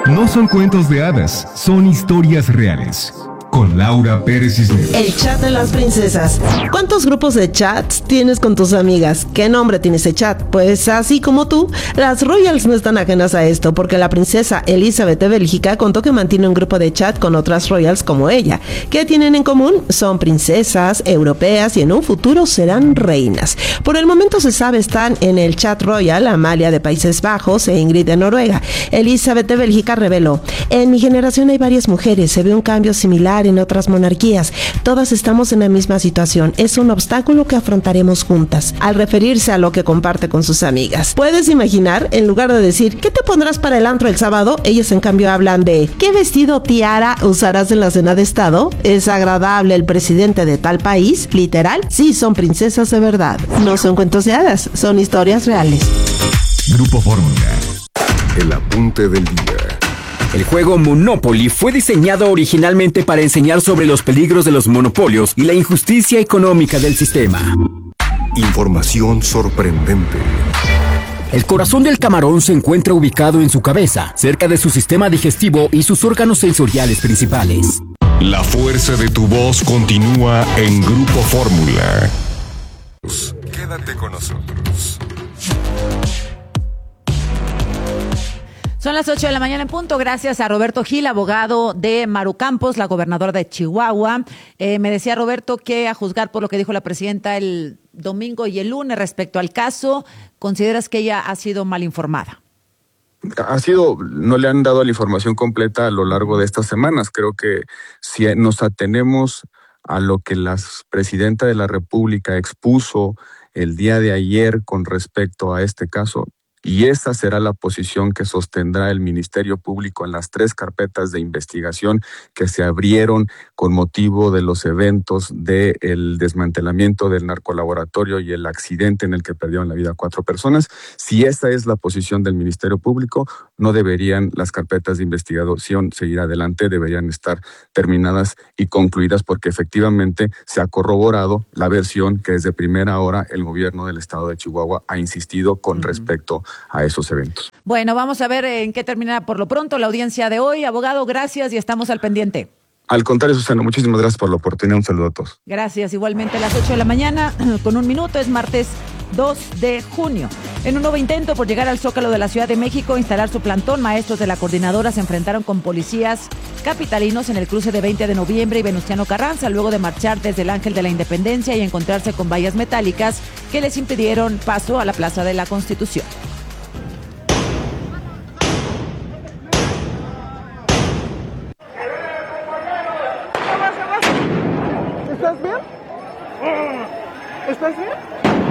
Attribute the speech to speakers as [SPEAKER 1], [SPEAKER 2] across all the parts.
[SPEAKER 1] No son cuentos de hadas, son historias reales. Con Laura Pérez Cisneros.
[SPEAKER 2] El chat de las princesas. ¿Cuántos grupos de chats tienes con tus amigas? ¿Qué nombre tiene ese chat? Pues así como tú, las royals no están ajenas a esto, porque la princesa Elizabeth de Bélgica contó que mantiene un grupo de chat con otras royals como ella. ¿Qué tienen en común? Son princesas europeas y en un futuro serán reinas. Por el momento se sabe están en el chat royal Amalia de Países Bajos e Ingrid de Noruega. Elizabeth de Bélgica reveló: en mi generación hay varias mujeres, se ve un cambio similar en otras monarquías. Todas estamos en la misma situación. Es un obstáculo que afrontaremos juntas. Al referirse a lo que comparte con sus amigas. ¿Puedes imaginar? En lugar de decir ¿qué te pondrás para el antro el sábado? Ellas en cambio hablan de ¿qué vestido tiara usarás en la cena de estado? ¿Es agradable el presidente de tal país? Literal, sí, son princesas de verdad. No son cuentos de hadas, son historias reales.
[SPEAKER 1] Grupo Fórmula. El apunte del día.
[SPEAKER 3] El juego Monopoly fue diseñado originalmente para enseñar sobre los peligros de los monopolios y la injusticia económica del sistema.
[SPEAKER 1] Información sorprendente.
[SPEAKER 3] El corazón del camarón se encuentra ubicado en su cabeza, cerca de su sistema digestivo y sus órganos sensoriales principales.
[SPEAKER 1] La fuerza de tu voz continúa en Grupo Fórmula. Quédate con nosotros.
[SPEAKER 4] Son las 8 de la mañana en punto, gracias a Roberto Gil, abogado de Maru Campos, la gobernadora de Chihuahua. Me decía Roberto que a juzgar por lo que dijo la presidenta el domingo y el lunes respecto al caso, ¿consideras que ella ha sido mal informada?
[SPEAKER 5] No le han dado la información completa a lo largo de estas semanas. Creo que si nos atenemos a lo que la presidenta de la República expuso el día de ayer con respecto a este caso, y esa será la posición que sostendrá el Ministerio Público en las 3 carpetas de investigación que se abrieron con motivo de los eventos del desmantelamiento del narcolaboratorio y el accidente en el que perdieron la vida 4 personas. Si esa es la posición del Ministerio Público, no deberían las carpetas de investigación seguir adelante, deberían estar terminadas y concluidas, porque efectivamente se ha corroborado la versión que desde primera hora el gobierno del estado de Chihuahua ha insistido con respecto a esos eventos.
[SPEAKER 4] Bueno, vamos a ver en qué termina por lo pronto la audiencia de hoy. Abogado, gracias y estamos al pendiente.
[SPEAKER 5] Al contrario, Susana, muchísimas gracias por la oportunidad. Un saludo a todos.
[SPEAKER 4] Gracias, igualmente a las 8 de la mañana, con 1 minuto, es martes 2 de junio. En un nuevo intento por llegar al Zócalo de la Ciudad de México e instalar su plantón, maestros de la coordinadora se enfrentaron con policías capitalinos en el cruce de 20 de noviembre y Venustiano Carranza, luego de marchar desde el Ángel de la Independencia y encontrarse con vallas metálicas que les impidieron paso a la Plaza de la Constitución.
[SPEAKER 6] ¿Estás bien? ¿Estás bien?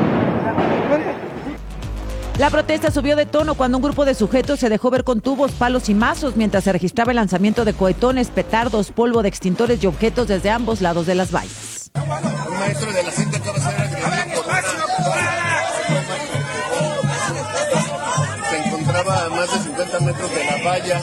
[SPEAKER 4] La protesta subió de tono cuando un grupo de sujetos se dejó ver con tubos, palos y mazos mientras se registraba el lanzamiento de cohetones, petardos, polvo de extintores y objetos desde ambos lados de las vallas.
[SPEAKER 7] Un maestro de la cinta acaba de ser agredido se encontraba a más de 50 metros de la valla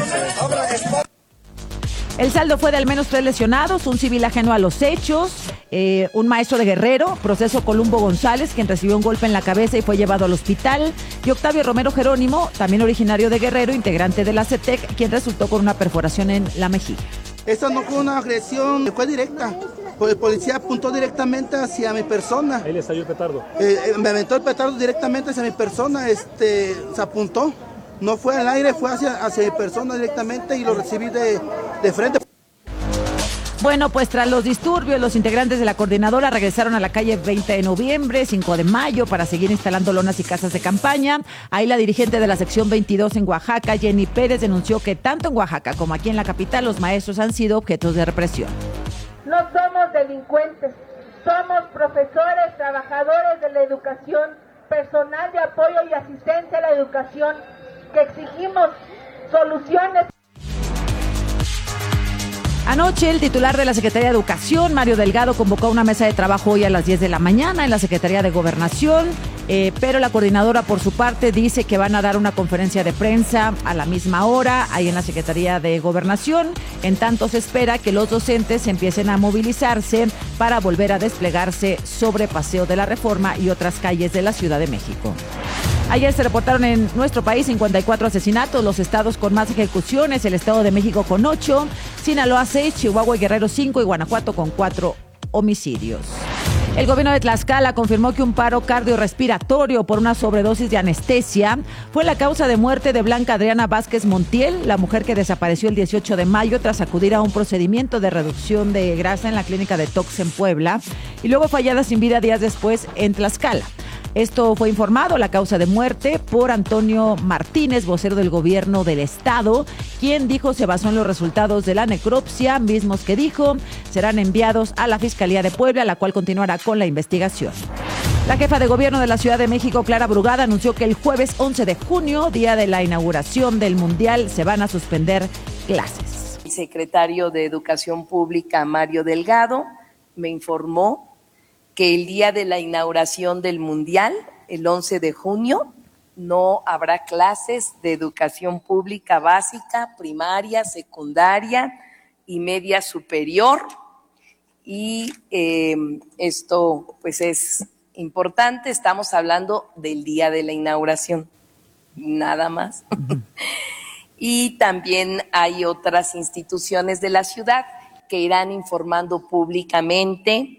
[SPEAKER 4] El saldo fue de al menos 3 lesionados, un civil ajeno a los hechos, un maestro de Guerrero, Proceso Columbo González, quien recibió un golpe en la cabeza y fue llevado al hospital, y Octavio Romero Jerónimo, también originario de Guerrero, integrante de la CETEC, quien resultó con una perforación en la mejilla.
[SPEAKER 6] Esta no fue una agresión, fue directa. El policía apuntó directamente hacia mi persona.
[SPEAKER 8] Él estalló el petardo.
[SPEAKER 6] Me aventó el petardo directamente hacia mi persona, se apuntó. No fue al aire, fue hacia mi persona directamente y lo recibí de frente.
[SPEAKER 4] Bueno, pues tras los disturbios, los integrantes de la coordinadora regresaron a la calle 20 de noviembre, 5 de mayo, para seguir instalando lonas y casas de campaña. Ahí la dirigente de la sección 22 en Oaxaca, Jenny Pérez, denunció que tanto en Oaxaca como aquí en la capital los maestros han sido objetos de represión.
[SPEAKER 9] No somos delincuentes, somos profesores, trabajadores de la educación, personal de apoyo y asistencia a la educación, que exigimos soluciones.
[SPEAKER 4] Anoche, el titular de la Secretaría de Educación, Mario Delgado, convocó a una mesa de trabajo hoy a las 10 de la mañana en la Secretaría de Gobernación, pero la coordinadora, por su parte, dice que van a dar una conferencia de prensa a la misma hora ahí en la Secretaría de Gobernación. En tanto, se espera que los docentes empiecen a movilizarse para volver a desplegarse sobre Paseo de la Reforma y otras calles de la Ciudad de México. Ayer se reportaron en nuestro país 54 asesinatos, los estados con más ejecuciones, el Estado de México con 8, Sinaloa 6, Chihuahua y Guerrero 5 y Guanajuato con 4 homicidios. El gobierno de Tlaxcala confirmó que un paro cardiorrespiratorio por una sobredosis de anestesia fue la causa de muerte de Blanca Adriana Vázquez Montiel, la mujer que desapareció el 18 de mayo tras acudir a un procedimiento de reducción de grasa en la clínica de Tox en Puebla y luego fue hallada sin vida días después en Tlaxcala. Esto fue informado, la causa de muerte, por Antonio Martínez, vocero del gobierno del estado, quien dijo se basó en los resultados de la necropsia, mismos que dijo serán enviados a la Fiscalía de Puebla, la cual continuará con la investigación. La jefa de gobierno de la Ciudad de México, Clara Brugada, anunció que el jueves 11 de junio, día de la inauguración del Mundial, se van a suspender clases.
[SPEAKER 8] El secretario de Educación Pública, Mario Delgado, me informó que el día de la inauguración del Mundial, el 11 de junio, no habrá clases de educación pública básica, primaria, secundaria y media superior. Y esto pues es importante, estamos hablando del día de la inauguración, nada más. Y también hay otras instituciones de la ciudad que irán informando públicamente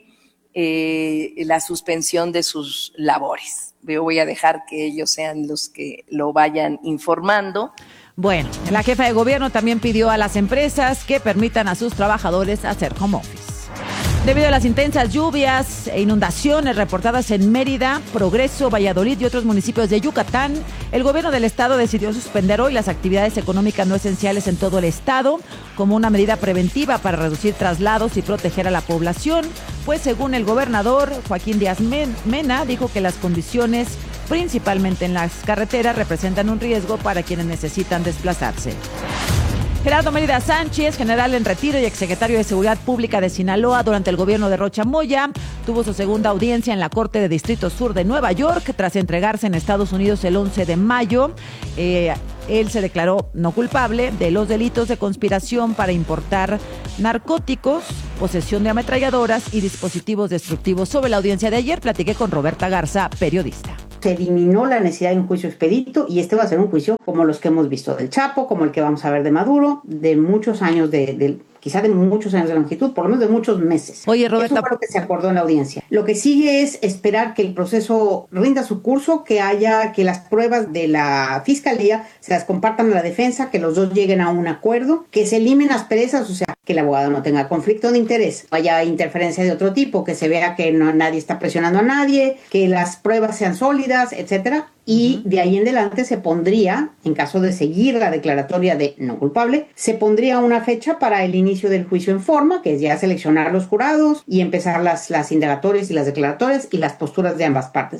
[SPEAKER 8] la suspensión de sus labores. Yo voy a dejar que ellos sean los que lo vayan informando.
[SPEAKER 4] Bueno, la jefa de gobierno también pidió a las empresas que permitan a sus trabajadores hacer home office. Debido a las intensas lluvias e inundaciones reportadas en Mérida, Progreso, Valladolid y otros municipios de Yucatán, el gobierno del estado decidió suspender hoy las actividades económicas no esenciales en todo el estado como una medida preventiva para reducir traslados y proteger a la población, pues según el gobernador Joaquín Díaz Mena, dijo que las condiciones, principalmente en las carreteras, representan un riesgo para quienes necesitan desplazarse. Gerardo Mérida Sánchez, general en retiro y exsecretario de Seguridad Pública de Sinaloa durante el gobierno de Rocha Moya, tuvo su segunda audiencia en la Corte de Distrito Sur de Nueva York tras entregarse en Estados Unidos el 11 de mayo. Él se declaró no culpable de los delitos de conspiración para importar narcóticos, posesión de ametralladoras y dispositivos destructivos. Sobre la audiencia de ayer platiqué con Roberta Garza, periodista.
[SPEAKER 10] Se eliminó la necesidad de un juicio expedito y este va a ser un juicio como los que hemos visto del Chapo, como el que vamos a ver de Maduro, de muchos años quizá de muchos años de longitud, por lo menos de muchos meses.
[SPEAKER 4] Oye, Roberta,
[SPEAKER 10] eso fue lo que se acordó en la audiencia. Lo que sigue es esperar que el proceso rinda su curso, que las pruebas de la fiscalía se las compartan a la defensa, que los dos lleguen a un acuerdo, que se eliminen asperezas, o sea, que el abogado no tenga conflicto de interés, haya interferencia de otro tipo, que se vea que nadie está presionando a nadie, que las pruebas sean sólidas, etcétera. Y de ahí en adelante se pondría, en caso de seguir la declaratoria de no culpable, se pondría una fecha para el inicio del juicio en forma, que es ya seleccionar los jurados y empezar las indagatorias y las declaratorias y las posturas de ambas partes.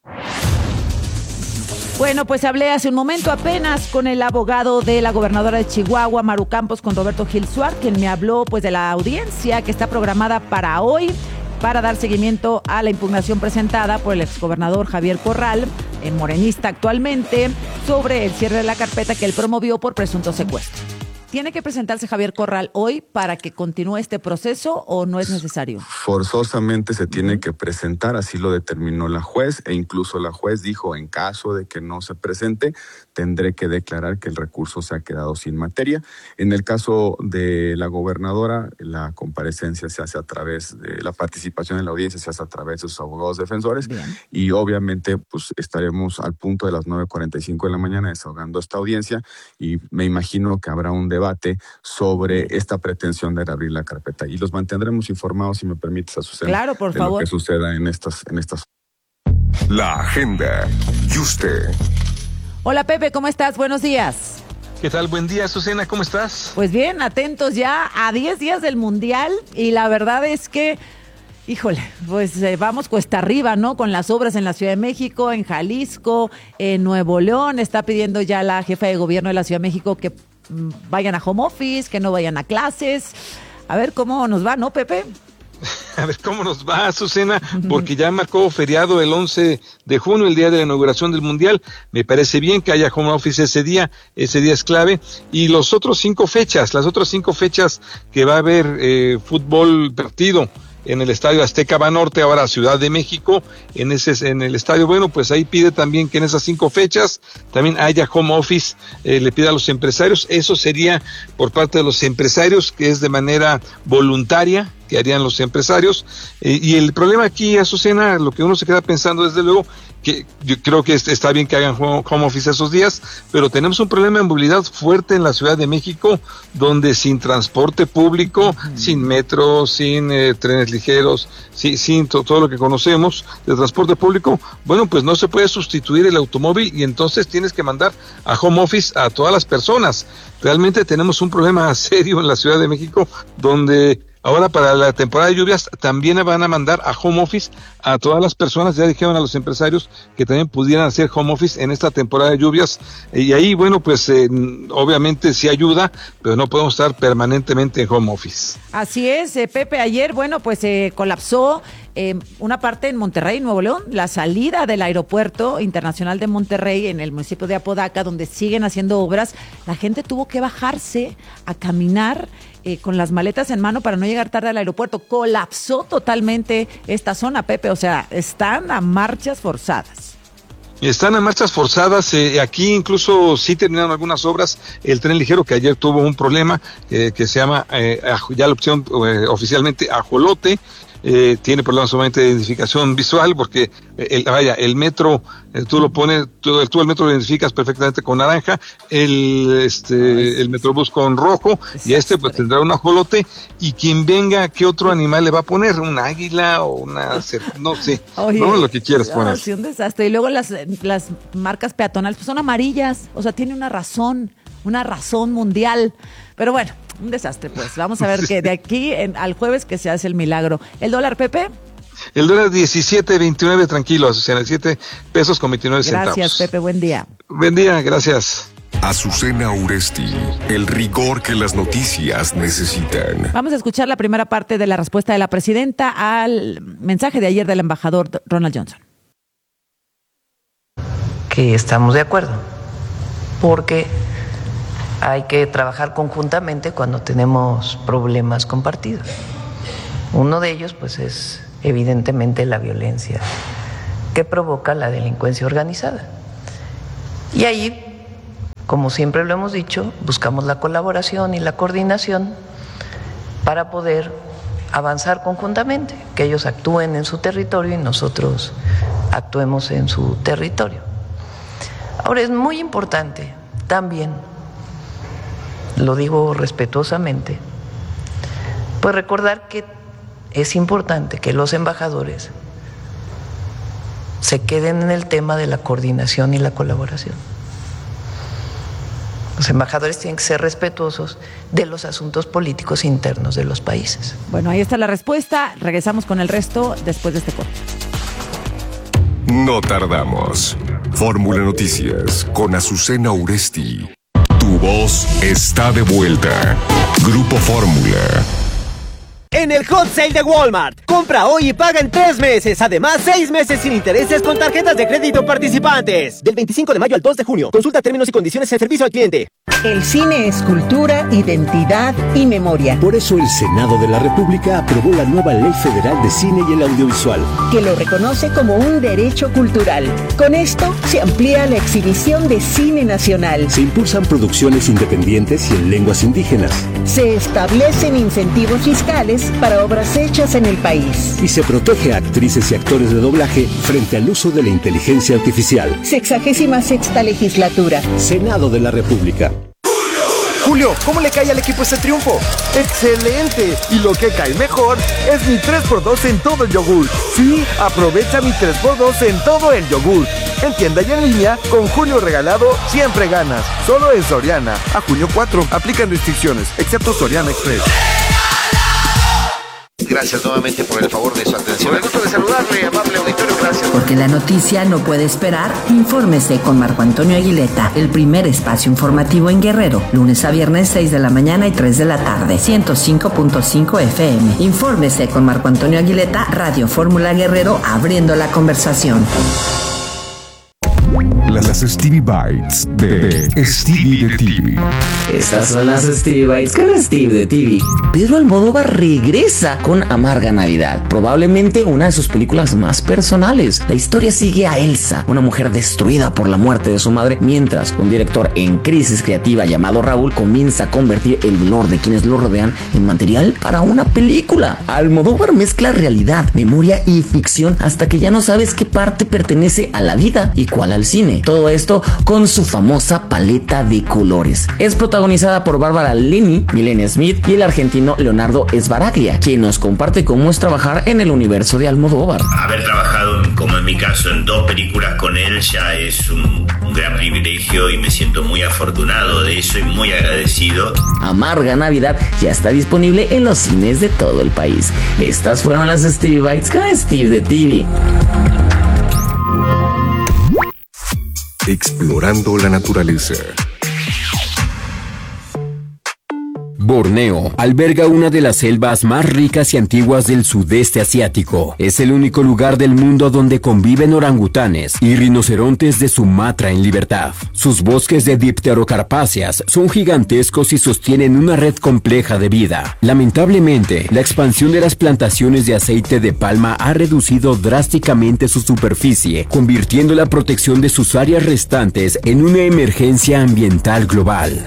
[SPEAKER 4] Bueno, pues hablé hace un momento apenas con el abogado de la gobernadora de Chihuahua, Maru Campos, con Roberto Gil Suárez, quien me habló pues de la audiencia que está programada para hoy, para dar seguimiento a la impugnación presentada por el exgobernador Javier Corral, morenista actualmente, sobre el cierre de la carpeta que él promovió por presunto secuestro. ¿Tiene que presentarse Javier Corral hoy para que continúe este proceso o no es necesario?
[SPEAKER 5] Forzosamente se tiene que presentar, así lo determinó la juez, e incluso la juez dijo, en caso de que no se presente, tendré que declarar que el recurso se ha quedado sin materia. En el caso de la gobernadora, la comparecencia se hace a través de la participación en la audiencia, se hace a través de sus abogados defensores. Bien. Y obviamente pues estaremos al punto de las 9:45 de la mañana desahogando esta audiencia y me imagino que habrá un debate sobre esta pretensión de reabrir la carpeta y los mantendremos informados, si me permites, Azucena.
[SPEAKER 4] Claro, por favor.
[SPEAKER 5] Lo que suceda en estas.
[SPEAKER 1] La agenda y usted.
[SPEAKER 4] Hola Pepe, ¿cómo estás? Buenos días.
[SPEAKER 11] ¿Qué tal? Buen día, Azucena, ¿cómo estás?
[SPEAKER 4] Pues bien, atentos ya a 10 días del Mundial y la verdad es que, híjole, pues vamos cuesta arriba, ¿no? Con las obras en la Ciudad de México, en Jalisco, en Nuevo León. Está pidiendo ya la jefa de gobierno de la Ciudad de México que vayan a home office, que no vayan a clases. A ver cómo nos va, ¿no, Pepe?
[SPEAKER 11] A ver cómo nos va, Azucena, porque ya marcó feriado el 11 de junio, el día de la inauguración del Mundial. Me parece bien que haya home office ese día es clave. Y las otras 5 fechas que va a haber fútbol partido en el Estadio Azteca Banorte, ahora Ciudad de México, en el estadio, bueno, pues ahí pide también que en esas 5 fechas también haya home office, le pide a los empresarios. Eso sería por parte de los empresarios, que es de manera voluntaria, que harían los empresarios, y el problema aquí, Azucena, lo que uno se queda pensando desde luego, que yo creo que está bien que hagan home office esos días, pero tenemos un problema de movilidad fuerte en la Ciudad de México, donde sin transporte público, sin metro, sin trenes ligeros, sin todo lo que conocemos de transporte público, bueno, pues no se puede sustituir el automóvil, y entonces tienes que mandar a home office a todas las personas. Realmente tenemos un problema serio en la Ciudad de México, donde ahora para la temporada de lluvias también van a mandar a home office a todas las personas. Ya dijeron a los empresarios que también pudieran hacer home office en esta temporada de lluvias, y ahí, bueno, pues obviamente sí ayuda, pero no podemos estar permanentemente en home office.
[SPEAKER 4] Así es, Pepe, ayer, bueno, pues colapsó una parte en Monterrey, Nuevo León, la salida del Aeropuerto Internacional de Monterrey en el municipio de Apodaca, donde siguen haciendo obras. La gente tuvo que bajarse a caminar con las maletas en mano para no llegar tarde al aeropuerto. Colapsó totalmente esta zona, Pepe, o sea, están a marchas forzadas.
[SPEAKER 11] Están a marchas forzadas, aquí incluso sí terminaron algunas obras, el tren ligero que ayer tuvo un problema que se llama, ya la opción oficialmente Ajolote, tiene problemas solamente de identificación visual, porque el metro, tú lo pones, tú el metro lo identificas perfectamente con naranja, el metrobús con rojo, y pues tendrá un ajolote, y quien venga, ¿qué otro animal le va a poner? ¿Un águila o una, no sé, oye, no lo que quieras poner?
[SPEAKER 4] Sí, un desastre. Y luego las marcas peatonales pues son amarillas, o sea, tiene una razón mundial, pero bueno, un desastre, pues. Vamos a ver que de aquí al jueves que se hace el milagro. ¿El dólar, Pepe?
[SPEAKER 11] El dólar 17.29, tranquilo, Azucena, 7 pesos con 29 centavos.
[SPEAKER 4] Gracias, Pepe, buen día.
[SPEAKER 11] Buen día, gracias.
[SPEAKER 1] Azucena Uresti, el rigor que las noticias necesitan.
[SPEAKER 4] Vamos a escuchar la primera parte de la respuesta de la presidenta al mensaje de ayer del embajador Ronald Johnson.
[SPEAKER 12] Que estamos de acuerdo, porque hay que trabajar conjuntamente cuando tenemos problemas compartidos. Uno de ellos, pues, es evidentemente la violencia que provoca la delincuencia organizada. Y ahí, como siempre lo hemos dicho, buscamos la colaboración y la coordinación para poder avanzar conjuntamente, que ellos actúen en su territorio y nosotros actuemos en su territorio. Ahora, es muy importante también, lo digo respetuosamente, pues recordar que es importante que los embajadores se queden en el tema de la coordinación y la colaboración. Los embajadores tienen que ser respetuosos de los asuntos políticos internos de los países.
[SPEAKER 4] Bueno, ahí está la respuesta. Regresamos con el resto después de este corte.
[SPEAKER 1] No tardamos. Fórmula Noticias con Azucena Uresti. Tu voz está de vuelta. Grupo Fórmula.
[SPEAKER 13] En el Hot Sale de Walmart, compra hoy y paga en 3 meses. Además, 6 meses sin intereses con tarjetas de crédito participantes. Del 25 de mayo al 2 de junio. Consulta términos y condiciones en servicio al cliente.
[SPEAKER 14] El cine es cultura, identidad y memoria.
[SPEAKER 15] Por eso el Senado de la República aprobó la nueva Ley Federal de Cine y el Audiovisual,
[SPEAKER 14] que lo reconoce como un derecho cultural. Con esto se amplía la exhibición de cine nacional.
[SPEAKER 15] Se impulsan producciones independientes y en lenguas indígenas.
[SPEAKER 14] Se establecen incentivos fiscales para obras hechas en el país.
[SPEAKER 15] Y se protege a actrices y actores de doblaje frente al uso de la inteligencia artificial.
[SPEAKER 14] 66ª legislatura.
[SPEAKER 15] Senado de la República.
[SPEAKER 16] Julio, ¿cómo le cae al equipo este triunfo? ¡Excelente! Y lo que cae mejor es mi 3x2 en todo el yogur. Sí, aprovecha mi 3x2 en todo el yogur. En tienda y en línea, con Julio Regalado, siempre ganas. Solo en Soriana. A junio 4. Aplican restricciones, excepto Soriana Express.
[SPEAKER 17] Gracias nuevamente por el favor de su atención. Me gusto de saludarle, amable auditorio, gracias.
[SPEAKER 18] Porque la noticia no puede esperar, infórmese con Marco Antonio Aguileta, el primer espacio informativo en Guerrero, lunes a viernes 6 de la mañana y 3 de la tarde, 105.5 FM. Infórmese con Marco Antonio Aguileta, Radio Fórmula Guerrero, abriendo la conversación.
[SPEAKER 1] Las Stevie Bites de Stevie de TV.
[SPEAKER 19] Estas son las Stevie Bites con Steve de TV. Pedro Almodóvar regresa con Amarga Navidad, probablemente una de sus películas más personales. La historia sigue a Elsa, una mujer destruida por la muerte de su madre, mientras un director en crisis creativa llamado Raúl comienza a convertir el dolor de quienes lo rodean en material para una película. Almodóvar mezcla realidad, memoria y ficción hasta que ya no sabes qué parte pertenece a la vida y cuál al cine. Todo esto con su famosa paleta de colores. Es protagonizada por Bárbara Leni, Milena Smith y el argentino Leonardo Sbaraglia, quien nos comparte cómo es trabajar en el universo de Almodóvar.
[SPEAKER 20] Haber trabajado, como en mi caso, en 2 películas con él ya es un gran privilegio y me siento muy afortunado de eso y muy agradecido.
[SPEAKER 19] Amarga Navidad ya está disponible en los cines de todo el país. Estas fueron las Stevie Bites con Steve de TV.
[SPEAKER 1] Explorando la naturaleza.
[SPEAKER 3] Borneo alberga una de las selvas más ricas y antiguas del sudeste asiático. Es el único lugar del mundo donde conviven orangutanes y rinocerontes de Sumatra en libertad. Sus bosques de dipterocarpáceas son gigantescos y sostienen una red compleja de vida. Lamentablemente, la expansión de las plantaciones de aceite de palma ha reducido drásticamente su superficie, convirtiendo la protección de sus áreas restantes en una emergencia ambiental global.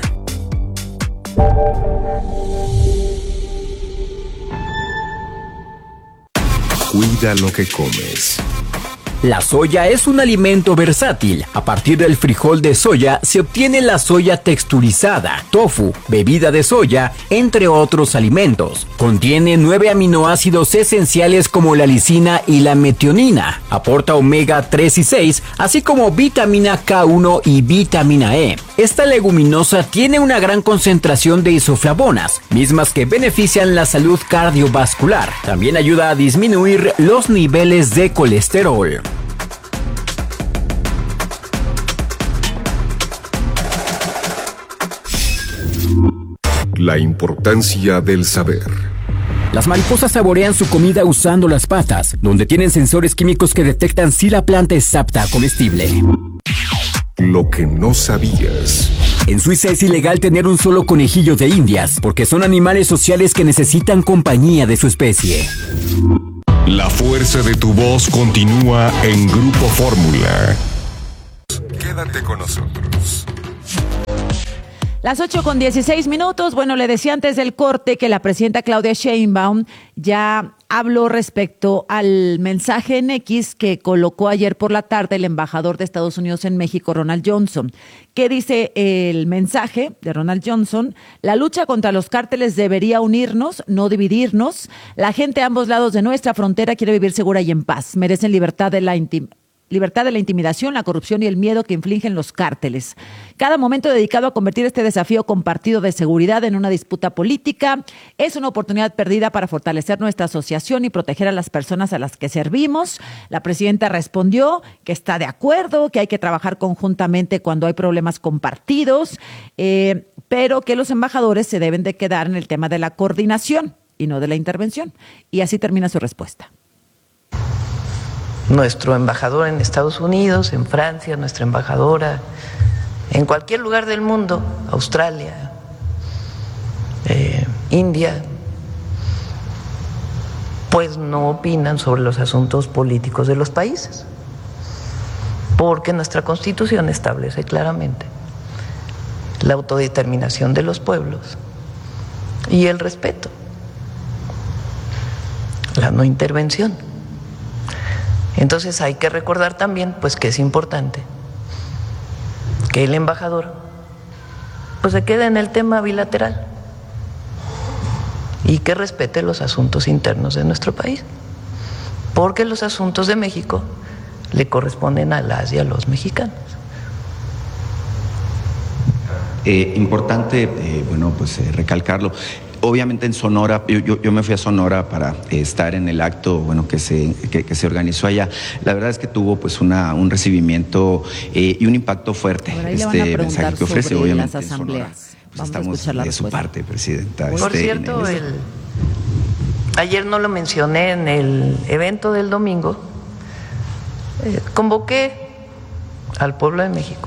[SPEAKER 1] Cuida lo que comes.
[SPEAKER 3] La soya es un alimento versátil. A partir del frijol de soya se obtiene la soya texturizada, tofu, bebida de soya, entre otros alimentos. Contiene 9 aminoácidos esenciales como la lisina y la metionina. Aporta omega 3 y 6, así como vitamina K1 y vitamina E. Esta leguminosa tiene una gran concentración de isoflavonas, mismas que benefician la salud cardiovascular. También ayuda a disminuir los niveles de colesterol.
[SPEAKER 1] La importancia del saber.
[SPEAKER 3] Las mariposas saborean su comida usando las patas, donde tienen sensores químicos que detectan si la planta es apta a comestible.
[SPEAKER 1] Lo que no sabías.
[SPEAKER 3] En Suiza es ilegal tener un solo conejillo de indias, porque son animales sociales que necesitan compañía de su especie.
[SPEAKER 1] La fuerza de tu voz continúa en Grupo Fórmula. Quédate con nosotros.
[SPEAKER 4] Las 8:16. Bueno, le decía antes del corte que la presidenta Claudia Sheinbaum ya habló respecto al mensaje en X que colocó ayer por la tarde el embajador de Estados Unidos en México, Ronald Johnson. ¿Qué dice el mensaje de Ronald Johnson? La lucha contra los cárteles debería unirnos, no dividirnos. La gente a ambos lados de nuestra frontera quiere vivir segura y en paz. Merecen libertad de la intimidación, la corrupción y el miedo que infligen los cárteles. Cada momento dedicado a convertir este desafío compartido de seguridad en una disputa política es una oportunidad perdida para fortalecer nuestra asociación y proteger a las personas a las que servimos. La presidenta respondió que está de acuerdo, que hay que trabajar conjuntamente cuando hay problemas compartidos, pero que los embajadores se deben de quedar en el tema de la coordinación y no de la intervención. Y así termina su respuesta.
[SPEAKER 12] Nuestro embajador en Estados Unidos, en Francia, nuestra embajadora en cualquier lugar del mundo, Australia, India, pues no opinan sobre los asuntos políticos de los países, porque nuestra Constitución establece claramente la autodeterminación de los pueblos y el respeto, la no intervención. Entonces hay que recordar también pues que es importante que el embajador pues se quede en el tema bilateral y que respete los asuntos internos de nuestro país, porque los asuntos de México le corresponden a las y a los mexicanos.
[SPEAKER 21] Importante, recalcarlo. Obviamente en Sonora, yo me fui a Sonora para estar en el acto, que se organizó allá. La verdad es que tuvo pues un recibimiento y un impacto fuerte.
[SPEAKER 4] Este mensaje que ofrece, obviamente, las
[SPEAKER 21] asambleas. Pues estamos de su parte, presidenta.
[SPEAKER 12] Por cierto, ayer no lo mencioné en el evento del domingo. Convoqué al pueblo de México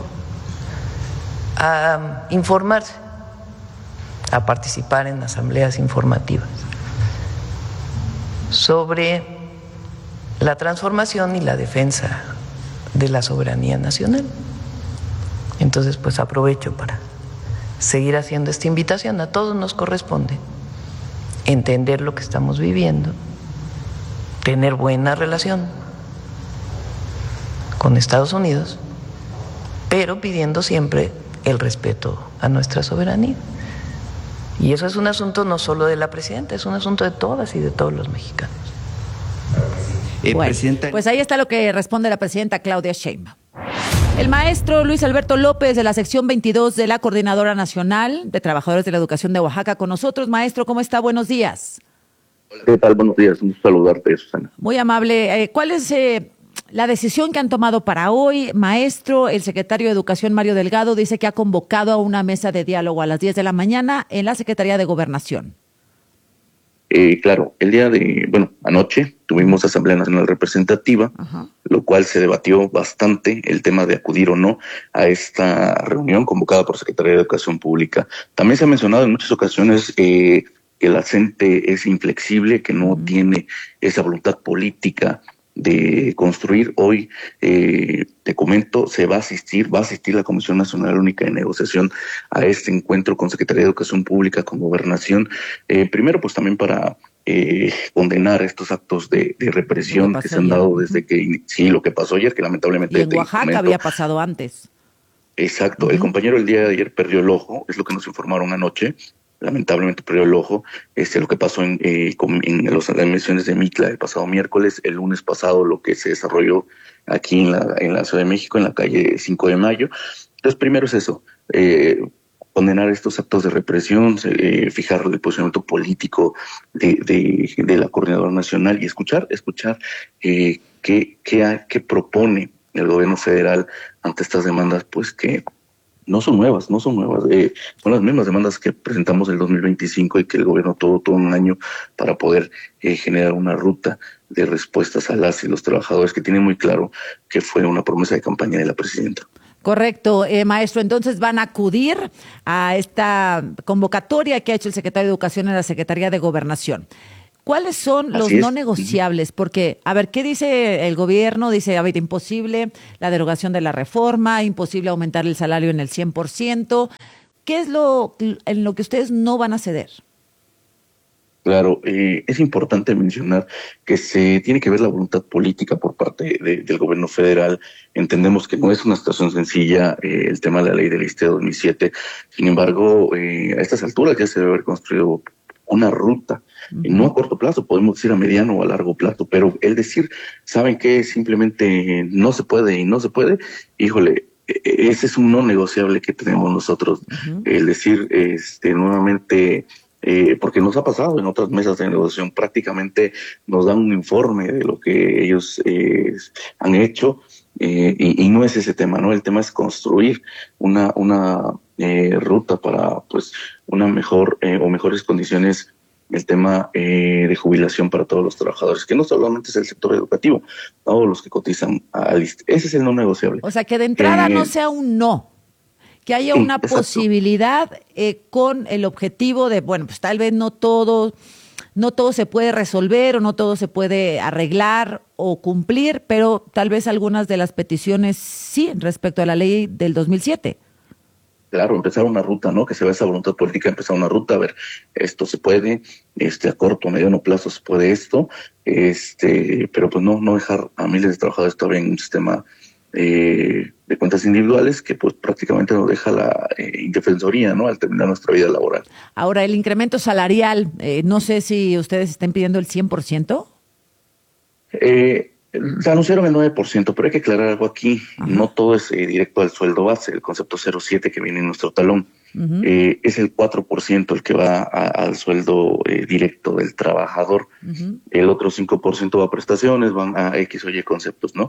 [SPEAKER 12] a informarse, a participar en asambleas informativas sobre la transformación y la defensa de la soberanía nacional. Entonces, pues aprovecho para seguir haciendo esta invitación. A todos nos corresponde entender lo que estamos viviendo, tener buena relación con Estados Unidos, pero pidiendo siempre el respeto a nuestra soberanía. Y eso es un asunto no solo de la presidenta, es un asunto de todas y de todos los mexicanos.
[SPEAKER 4] Bueno, pues ahí está lo que responde la presidenta Claudia Sheinbaum. El maestro Luis Alberto López, de la sección 22 de la Coordinadora Nacional de Trabajadores de la Educación de Oaxaca, con nosotros. Maestro, ¿cómo está? Buenos días.
[SPEAKER 2] Hola, ¿qué tal? Buenos días, un gusto saludarte, Susana.
[SPEAKER 4] Muy amable. ¿Cuál es la decisión que han tomado para hoy? Maestro, el secretario de Educación, Mario Delgado, dice que ha convocado a una mesa de diálogo a las 10 de la mañana en la Secretaría de Gobernación.
[SPEAKER 2] Claro, anoche tuvimos Asamblea Nacional Representativa, lo cual se debatió bastante el tema de acudir o no a esta reunión convocada por Secretaría de Educación Pública. También se ha mencionado en muchas ocasiones que la CENTE es inflexible, que no tiene esa voluntad política de construir. Hoy, te comento, va a asistir la Comisión Nacional Única de Negociación a este encuentro con Secretaría de Educación Pública, con Gobernación, primero pues también para condenar estos actos de represión que se han dado desde que, lo que pasó ayer, que lamentablemente...
[SPEAKER 4] Y en Oaxaca había pasado antes.
[SPEAKER 2] Exacto, el compañero el día de ayer perdió el ojo, es lo que nos informaron anoche. Lamentablemente perdió el ojo, lo que pasó en las emisiones de Mitla el pasado miércoles, el lunes pasado lo que se desarrolló aquí en la Ciudad de México, en la calle 5 de Mayo. Entonces, primero es eso, condenar estos actos de represión, fijar el posicionamiento político de la Coordinadora Nacional y escuchar qué propone el gobierno federal ante estas demandas, pues que no son nuevas, son las mismas demandas que presentamos en el 2025 y que el gobierno tuvo todo un año para poder generar una ruta de respuestas a las y los trabajadores, que tienen muy claro que fue una promesa de campaña de la presidenta.
[SPEAKER 4] Correcto, maestro. Entonces van a acudir a esta convocatoria que ha hecho el secretario de Educación en la Secretaría de Gobernación. ¿Cuáles son los no negociables? Porque, a ver, ¿qué dice el gobierno? Dice, imposible la derogación de la reforma, imposible aumentar el salario en el 100%. ¿Qué es en lo que ustedes no van a ceder?
[SPEAKER 2] Claro, es importante mencionar que se tiene que ver la voluntad política por parte del gobierno federal. Entendemos que no es una situación sencilla el tema de la ley del ISSSTE de 2007. Sin embargo, a estas alturas ya se debe haber construido una ruta, no a corto plazo, podemos decir a mediano o a largo plazo, pero el decir, ¿saben qué? Simplemente no se puede y no se puede, híjole, ese es un no negociable que tenemos nosotros. El decir, nuevamente, porque nos ha pasado en otras mesas de negociación, prácticamente nos dan un informe de lo que ellos han hecho, y no es ese tema, ¿no? El tema es construir una ruta para, pues, una mejor o mejores condiciones, el tema de jubilación para todos los trabajadores, que no solamente es el sector educativo, todos los que cotizan al ISSSTE. Ese es el no negociable.
[SPEAKER 4] O sea, que de entrada no sea un no, que haya una posibilidad con el objetivo de, pues tal vez no todo se puede resolver o no todo se puede arreglar o cumplir, pero tal vez algunas de las peticiones sí respecto a la ley del 2007.
[SPEAKER 2] Claro, empezar una ruta, ¿no? Que se vea esa voluntad política, empezar una ruta, a ver, esto se puede, a corto o mediano plazo se puede esto, pero pues no dejar a miles de trabajadores todavía en un sistema de cuentas individuales que pues prácticamente nos deja la indefensoría, ¿no? Al terminar nuestra vida laboral.
[SPEAKER 4] Ahora, el incremento salarial, no sé si ustedes estén pidiendo el 100%.
[SPEAKER 2] Se anunciaron el 9%, pero hay que aclarar algo aquí. No todo es directo al sueldo base, el concepto 0,7 que viene en nuestro talón. Es el 4% el que va al sueldo directo del trabajador. El otro 5% va a prestaciones, van a X o Y conceptos, ¿no?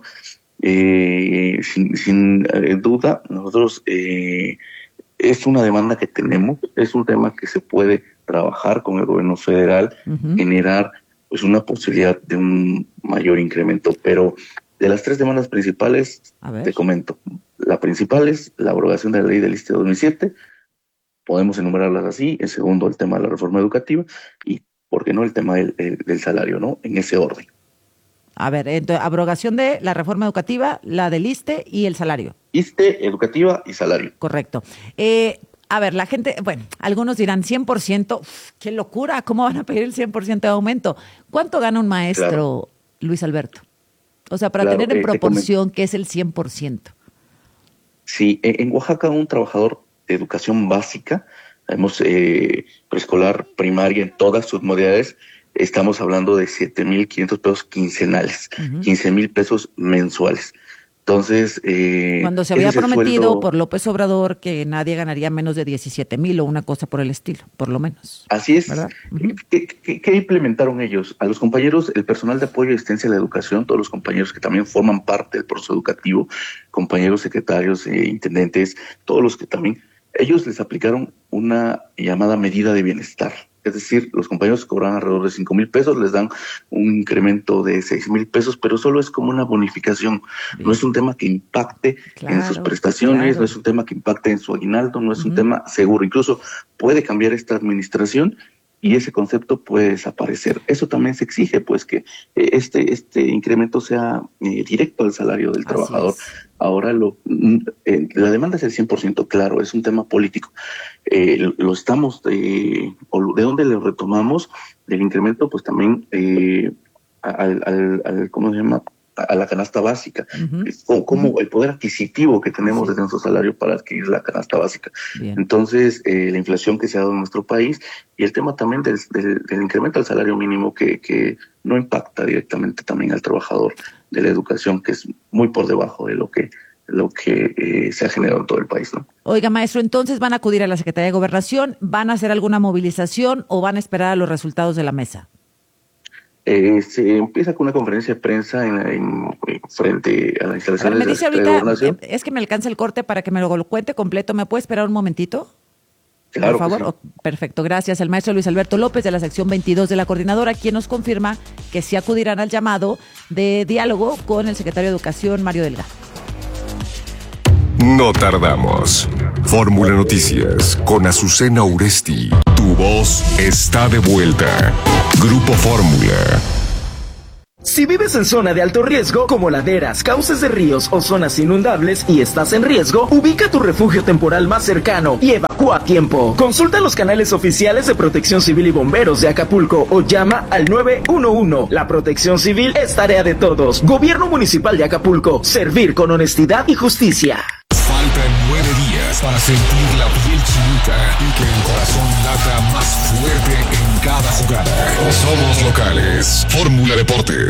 [SPEAKER 2] Sin duda, nosotros es una demanda que tenemos, es un tema que se puede trabajar con el gobierno federal, generar pues una posibilidad de un mayor incremento, pero De las 3 demandas principales, te comento. La principal es la abrogación de la ley del ISSSTE 2007. Podemos enumerarlas así. El segundo, el tema de la reforma educativa. Y, ¿por qué no?, el tema del salario, ¿no? En ese orden.
[SPEAKER 4] A ver, entonces, abrogación de la reforma educativa, la del ISSSTE y el salario.
[SPEAKER 2] ISSSTE, educativa y salario.
[SPEAKER 4] Correcto. A ver, la gente, bueno, algunos dirán 100%, qué locura, ¿cómo van a pedir el 100% de aumento? ¿Cuánto gana un maestro, Luis Alberto? O sea, para tener en proporción qué es el 100%.
[SPEAKER 2] Sí, en Oaxaca un trabajador de educación básica, tenemos preescolar, primaria, en todas sus modalidades, estamos hablando de 7,500 pesos quincenales, 15,000 pesos mensuales. Entonces,
[SPEAKER 4] cuando se había prometido por López Obrador que nadie ganaría menos de 17,000 o una cosa por el estilo, por lo menos.
[SPEAKER 2] Así es. ¿Qué implementaron ellos? A los compañeros, el personal de apoyo y asistencia a la educación, todos los compañeros que también forman parte del proceso educativo, compañeros secretarios, intendentes, todos los que también, ellos les aplicaron una llamada medida de bienestar. Es decir, los compañeros cobran alrededor de 5,000 pesos, les dan un incremento de 6,000 pesos, pero solo es como una bonificación. No es un tema que impacte en sus prestaciones, no es un tema que impacte en su aguinaldo, no es un tema seguro. Incluso puede cambiar esta administración y ese concepto puede desaparecer. Eso también se exige, pues, que este incremento sea directo al salario del trabajador. Ahora la demanda es el 100%, claro, es un tema político. Lo estamos, ¿de dónde lo retomamos? Del incremento, pues también ¿cómo se llama?, a la canasta básica, como el poder adquisitivo que tenemos desde nuestro salario para adquirir la canasta básica. Bien. Entonces, la inflación que se ha dado en nuestro país y el tema también del incremento al salario mínimo que no impacta directamente también al trabajador de la educación, que es muy por debajo de lo que se ha generado en todo el país, ¿no?
[SPEAKER 4] Oiga, maestro, entonces ¿van a acudir a la Secretaría de Gobernación? ¿Van a hacer alguna movilización o van a esperar a los resultados de la mesa?
[SPEAKER 2] Se empieza con una conferencia de prensa en frente a las instalaciones de la Secretaría de Gobernación.
[SPEAKER 4] Es que me alcanza el corte para que me lo cuente completo. ¿Me puede esperar un momentito?
[SPEAKER 2] Claro,
[SPEAKER 4] por favor. Sí. Perfecto, gracias. El maestro Luis Alberto López de la sección 22 de la coordinadora, quien nos confirma que sí acudirán al llamado de diálogo con el secretario de Educación, Mario Delgado.
[SPEAKER 1] No tardamos. Fórmula Noticias con Azucena Uresti. Tu voz está de vuelta. Grupo Fórmula.
[SPEAKER 13] Si vives en zona de alto riesgo, como laderas, cauces de ríos o zonas inundables y estás en riesgo, ubica tu refugio temporal más cercano y evacúa a tiempo. Consulta los canales oficiales de Protección Civil y Bomberos de Acapulco o llama al 911. La protección civil es tarea de todos. Gobierno Municipal de Acapulco. Servir con honestidad y justicia.
[SPEAKER 1] Faltan 9 días para sentir la piel chinita y que el corazón lata más fuerte en cada jugada. Somos locales. Fórmula Deportes.